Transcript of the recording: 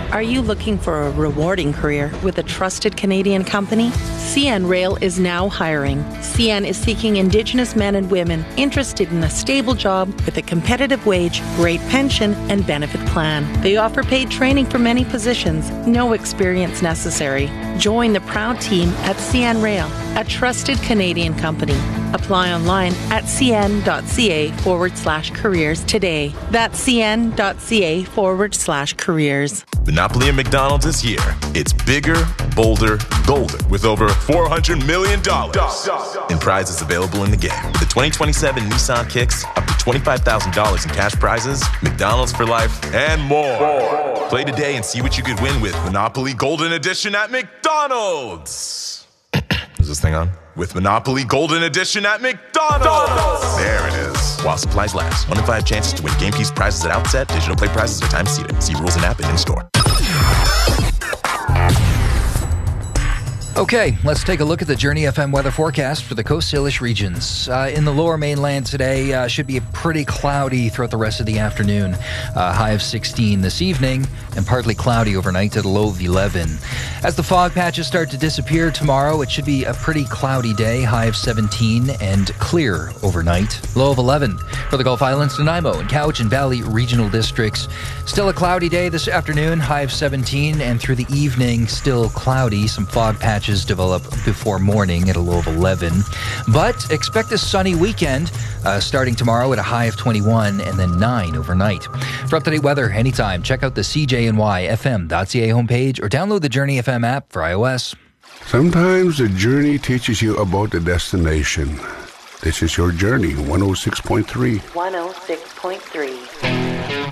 Are you looking for a rewarding career with a trusted Canadian company? CN Rail is now hiring. CN is seeking Indigenous men and women interested in a stable job with a competitive wage, great pension, and benefit plan. They offer paid training for many positions, no experience necessary. Join the proud team at CN Rail, a trusted Canadian company. Apply online at cn.ca/careers today. That's cn.ca/careers. Monopoly at McDonald's is here. It's bigger, bolder, golden, with over $400 million in prizes available in the game. The 2027 Nissan Kicks, up to $25,000 in cash prizes, McDonald's for life, and more. Play today and see what you could win with Monopoly Golden Edition at McDonald's. Is this thing on? With Monopoly Golden Edition at McDonald's. There it is. While supplies last. 1 in 5 chances to win game piece prizes at outset. Digital play prizes are time seated. See rules and app and in-store. Okay, let's take a look at the Journey FM weather forecast for the Coast Salish regions. In the lower mainland today, should be pretty cloudy throughout the rest of the afternoon. High of 16 this evening and partly cloudy overnight at a low of 11. As the fog patches start to disappear tomorrow, it should be a pretty cloudy day. High of 17 and clear overnight. Low of 11 for the Gulf Islands, Nanaimo and Cowichan Valley regional districts. Still a cloudy day this afternoon. High of 17 and through the evening still cloudy. Some fog patches develop before morning at a low of 11. But expect a sunny weekend starting tomorrow at a high of 21 and then 9 overnight. For up-to-date weather anytime, check out the CJNYFM.ca homepage or download the Journey FM app for iOS. Sometimes the journey teaches you about the destination. This is your Journey, 106.3. 106.3.